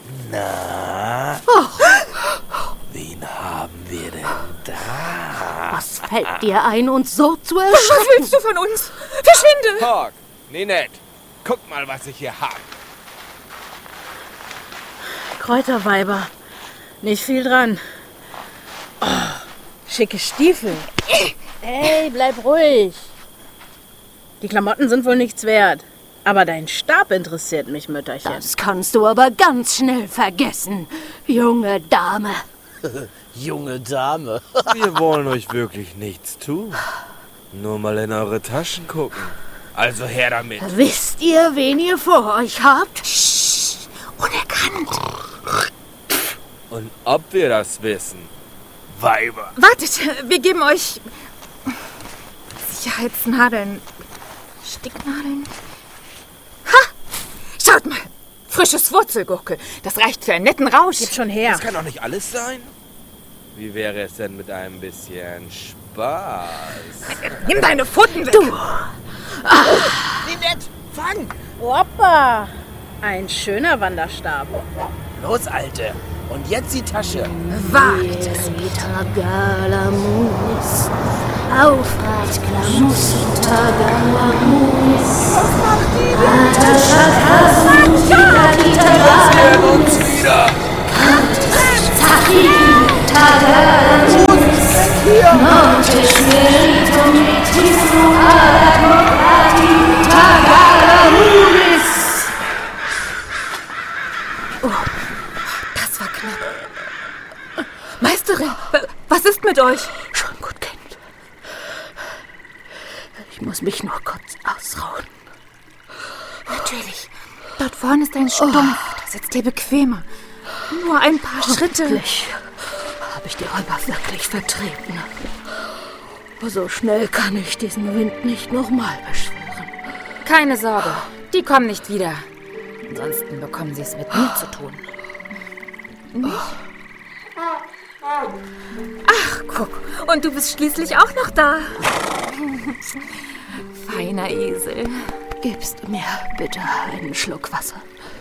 Na, wen haben wir denn da? Was fällt dir ein, uns so zu Was erschrecken? willst du von uns? Verschwinde! Hawk, Ninette, guck mal, was ich hier hab. Kräuterweiber. Nicht viel dran. Oh, schicke Stiefel. Ey, bleib ruhig. Die Klamotten sind wohl nichts wert. Aber dein Stab interessiert mich, Mütterchen. Das kannst du aber ganz schnell vergessen, junge Dame. Junge Dame. Wir wollen euch wirklich nichts tun. Nur mal in eure Taschen gucken. Also her damit. Wisst ihr, wen ihr vor euch habt? Unerkannt! Und ob wir das wissen? Weiber. Wartet, wir geben euch Sicherheitsnadeln. Sticknadeln. Ha! Schaut mal! Frisches Wurzelgurkel. Das reicht für einen netten Rausch. Gib schon her. Das kann doch nicht alles sein. Wie wäre es denn mit einem bisschen Spaß? Nimm deine Pfoten weg! Ninette, fang! Hoppa! Ein schöner Wanderstab. Los, Alte. Und jetzt die Tasche. Wagt es! Tagalamunis, aufrecht Klamus, Wir uns wieder! Das war knapp. Meisterin, was ist mit euch? Schon gut, Kind. Ich muss mich nur kurz ausruhen. Natürlich. Dort vorne ist ein Stumpf. Da sitzt ihr bequemer. Nur ein paar Schritte. Endlich habe ich die Räuber wirklich vertreten. So schnell kann ich diesen Wind nicht nochmal beschwören. Keine Sorge, die kommen nicht wieder. Ansonsten bekommen sie es mit mir zu tun. Ach, guck. Und du bist schließlich auch noch da. Feiner Esel. Gibst du mir bitte einen Schluck Wasser?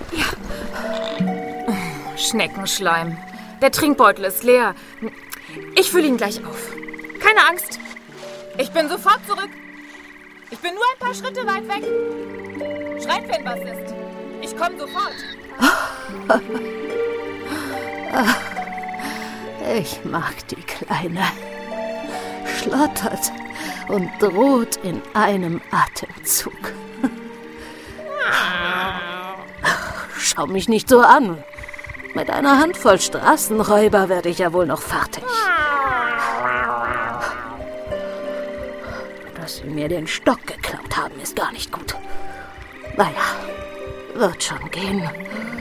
Schneckenschleim. Der Trinkbeutel ist leer. Ich fülle ihn gleich auf. Keine Angst. Ich bin sofort zurück. Ich bin nur ein paar Schritte weit weg. Schreit, wenn was ist. Ich komme sofort. Ich mag die Kleine. Schlottert und droht in einem Atemzug. Schau mich nicht so an. Mit einer Handvoll Straßenräuber werde ich ja wohl noch fertig. Dass sie mir den Stock geklaut haben, ist gar nicht gut. Naja, wird schon gehen.